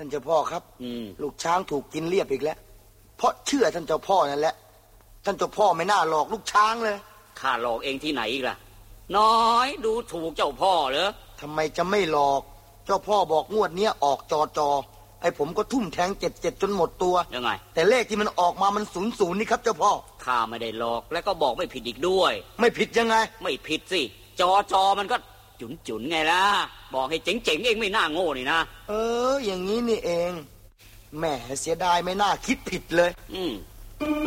านเจ้าพ่อครับลูกช้างถูกกินเรียบอีกแล้วเพราะเชื่อท่านเจ้าพ่อนั่นแหละท่านเจ้าพ่อไม่น่าหลอกลูกช้างเลยข้าหลอกเองที่ไหนอีกล่ะน้อยดูถูกเจ้าพ่อเหรอทำไมจะไม่หลอกเจ้าพ่อบอกงวดเนี้ยออกจอไอ้ผมก็ทุ่มแทง77จนหมดตัวยังไงแต่เลขที่มันออกมามัน00นี่ครับเจ้าพ่อข้าไม่ได้หลอกและก็บอกไม่ผิดอีกด้วยไม่ผิดยังไงไม่ผิดสิจอมันก็จุนไงล่ะบอกให้เจ๋งเองไม่น่าโง่นี่นะอย่างนี้นี่เองแหมเสียดายไม่น่าคิดผิดเลย